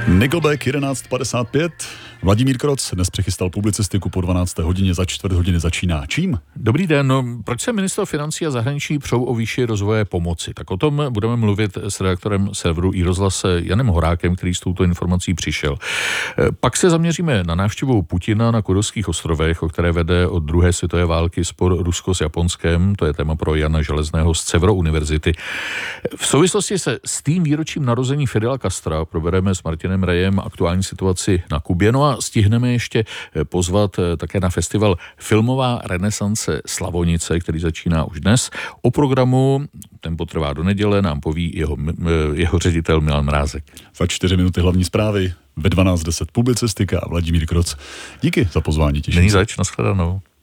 Nickelback 11:55. Vladimír Kroc dnes přechystal publicistiku po 12. hodině, za čtvrt hodiny začíná. Čím? Dobrý den. Proč se ministr financí a zahraničí přou o výši rozvoje pomoci? Tak o tom budeme mluvit s redaktorem serveru iRozhlas Janem Horákem, který s touto informací přišel. Pak se zaměříme na návštěvu Putina na Kurilských ostrovech, o které vede od druhé světové války spor Rusko s Japonskem. To je téma pro Jana Železného z Cevro univerzity. V souvislosti se s tím výročím narození Fidela Castra probereme s Martinem Rejem aktuální situaci na Kubě. No a stihneme ještě pozvat také na festival Filmová renesance Slavonice, který začíná už dnes. O programu, ten potrvá do neděle, nám poví jeho ředitel Milan Mrázek. Za 4 minuty hlavní zprávy, ve 12:10 publicistika a Vladimír Kroc. Díky za pozvání, těším se. Není zač, nashledanou.